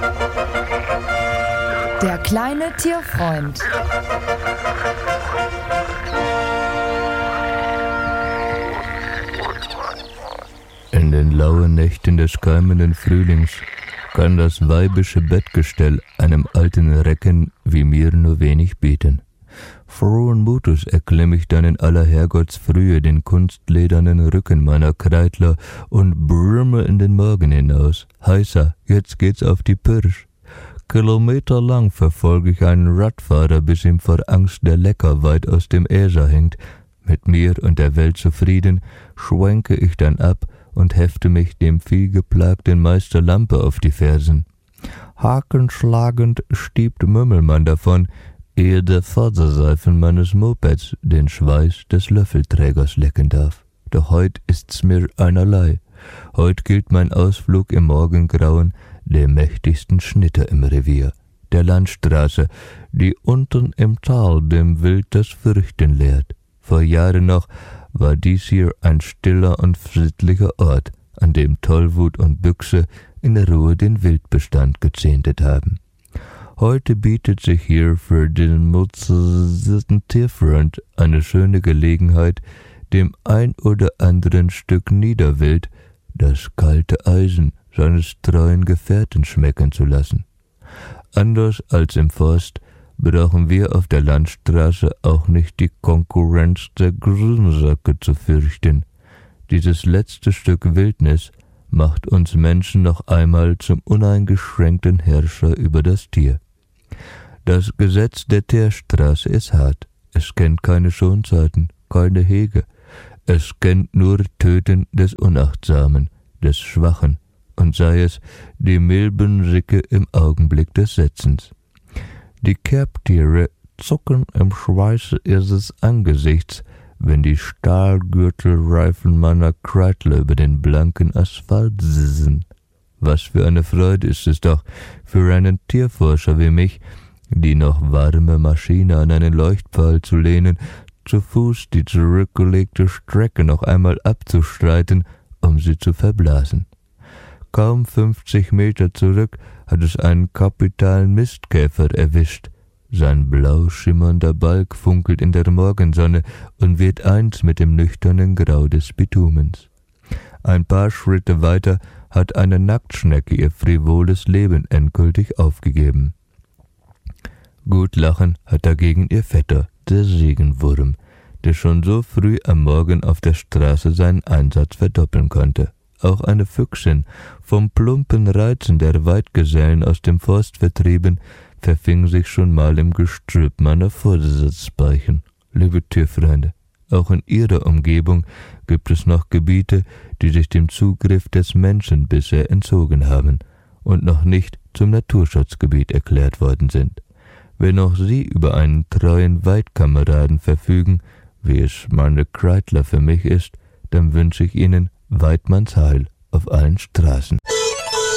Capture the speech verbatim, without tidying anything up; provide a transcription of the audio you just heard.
Der kleine Tierfreund. In den lauen Nächten des keimenden Frühlings kann das weibische Bettgestell einem alten Recken wie mir nur wenig bieten. Frohen Mutes erklemm ich dann in aller Herrgottsfrühe den kunstledernen Rücken meiner Kreidler und brümme in den Morgen hinaus. Heißer, jetzt geht's auf die Pirsch. Kilometerlang verfolge ich einen Radfahrer, bis ihm vor Angst der Lecker weit aus dem Äser hängt. Mit mir und der Welt zufrieden, schwenke ich dann ab und hefte mich dem vielgeplagten Meister Lampe auf die Fersen. Hakenschlagend stiebt Mümmelmann davon, ehe der Vorderseifen meines Mopeds den Schweiß des Löffelträgers lecken darf. Doch heut ist's mir einerlei. Heut gilt mein Ausflug im Morgengrauen dem mächtigsten Schnitter im Revier, der Landstraße, die unten im Tal dem Wild das Fürchten lehrt. Vor Jahren noch war dies hier ein stiller und friedlicher Ort, an dem Tollwut und Büchse in Ruhe den Wildbestand gezehntet haben. Heute bietet sich hier für den motorisierten Tierfreund eine schöne Gelegenheit, dem ein oder anderen Stück Niederwild das kalte Eisen seines treuen Gefährten schmecken zu lassen. Anders als im Forst brauchen wir auf der Landstraße auch nicht die Konkurrenz der Grünsäcke zu fürchten. Dieses letzte Stück Wildnis macht uns Menschen noch einmal zum uneingeschränkten Herrscher über das Tier. Das Gesetz der Teerstraße ist hart. Es kennt keine Schonzeiten, keine Hege. Es kennt nur Töten des Unachtsamen, des Schwachen, und sei es die Milbensicke im Augenblick des Setzens. Die Kerbtiere zucken im Schweiße ihres Angesichts, wenn die Stahlgürtelreifen meiner Kreidler über den blanken Asphalt sissen. Was für eine Freude ist es doch für einen Tierforscher wie mich, die noch warme Maschine an einen Leuchtpfahl zu lehnen, zu Fuß die zurückgelegte Strecke noch einmal abzustreiten, um sie zu verblasen. Kaum fünfzig Meter zurück hat es einen kapitalen Mistkäfer erwischt. Sein blau schimmernder Balg funkelt in der Morgensonne und wird eins mit dem nüchternen Grau des Bitumens. Ein paar Schritte weiter hat eine Nacktschnecke ihr frivoles Leben endgültig aufgegeben. Gut lachen hat dagegen ihr Vetter, der Segenwurm, der schon so früh am Morgen auf der Straße seinen Einsatz verdoppeln konnte. Auch eine Füchsin, vom plumpen Reizen der Weidgesellen aus dem Forst vertrieben, verfing sich schon mal im Gestrüpp meiner Vordersitzbeichen. Liebe Tierfreunde, auch in ihrer Umgebung gibt es noch Gebiete, die sich dem Zugriff des Menschen bisher entzogen haben und noch nicht zum Naturschutzgebiet erklärt worden sind. Wenn auch Sie über einen treuen Weidkameraden verfügen, wie es meine Kreidler für mich ist, dann wünsche ich Ihnen Weidmanns Heil auf allen Straßen.